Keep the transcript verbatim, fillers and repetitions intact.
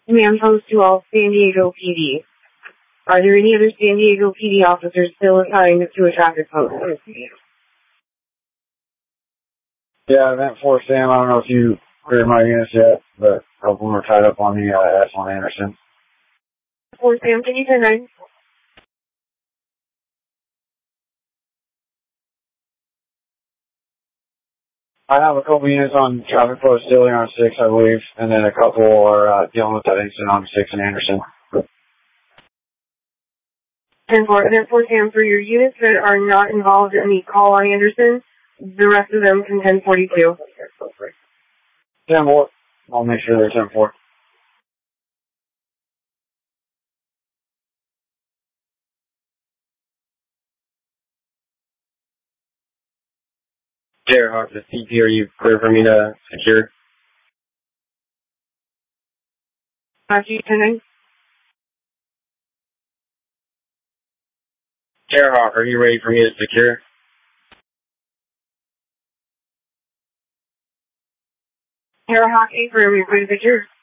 Command post to all San Diego P D. Are there any other San Diego P D officers still assigned to a traffic post? Yeah, event four Sam, I don't know if you cleared my units yet, but a couple of them are tied up on the uh, S one Anderson. four Sam, can you turn nine? I have a couple units on traffic post still here on six, I believe, and then a couple are uh, dealing with that incident on six and Anderson. ten four, event four Sam, for your units that are not involved in the call on Anderson, the rest of them can ten forty-two. ten four. I'll make sure they're ten four. Terrahawk, the C P, are you clear for me to secure? Matthew, ten nine. Terrahawk, are you ready for me to secure? Terrahawk eight for every secure.